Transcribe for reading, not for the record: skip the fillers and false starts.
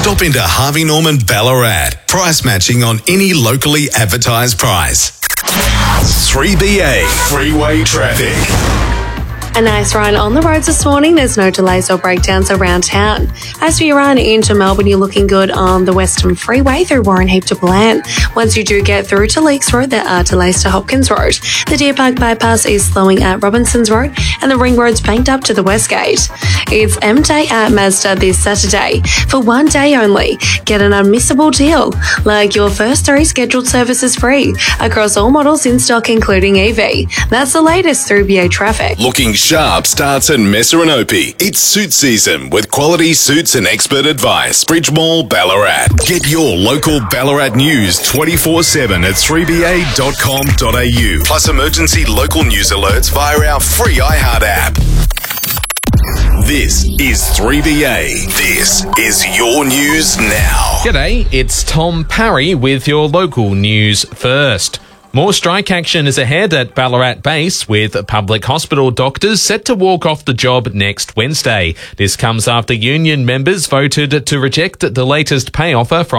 Stop into Harvey Norman Ballarat. Price matching on any locally advertised price. 3BA Freeway Traffic. A nice run on the roads this morning. There's no delays or breakdowns around town. As for your run into Melbourne, you're looking good on the Western Freeway through Warren Heap to Bland. Once you do get through to Leakes Road, there are delays to Hopkins Road. The Deer Park bypass is slowing at Robinsons Road, and the Ring Road's banked up to the West Gate. It's M-Day at Mazda this Saturday. For one day only, get an unmissable deal, like your first 3 scheduled services free across all models in stock, including EV. That's the latest through BA Traffic. Looking sharp starts in Messer and Opie. It's suit season with quality suits and expert advice. Bridge Mall, Ballarat. Get your local Ballarat news 24/7 at 3ba.com.au. Plus emergency local news alerts via our free iHeart app. This is 3BA. This is your news now. G'day, it's Tom Parry with your local news first. More strike action is ahead at Ballarat Base, with public hospital doctors set to walk off the job next Wednesday. This comes after union members voted to reject the latest pay offer from